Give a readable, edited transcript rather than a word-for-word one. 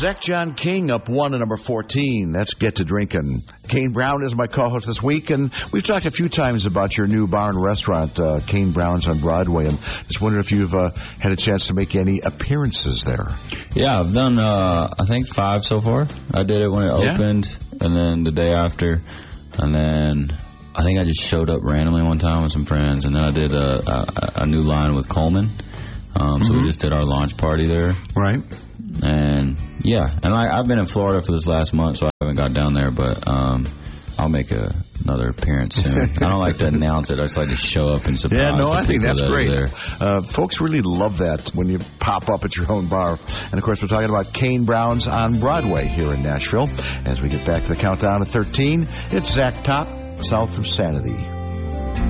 Zach John King up 1 at number 14. That's Get to Drinkin'. Kane Brown is my co-host this week, and we've talked a few times about your new bar and restaurant, Kane Brown's on Broadway, and just wondering if you've had a chance to make any appearances there. Yeah, I've done, I think 5 so far. I did it when it opened, and then the day after, and then I think I just showed up randomly one time with some friends, and then I did a new line with Coleman. So we just did our launch party there. Right. And, yeah, and I've been in Florida for this last month, so I haven't got down there, but I'll make another appearance soon. I don't like to announce it. I just like to show up and surprise. Yeah, no, I think that's great. There. Folks really love that when you pop up at your own bar. And, of course, we're talking about Kane Brown's on Broadway here in Nashville. As we get back to the countdown at 13, it's Zach Top, South of Sanity.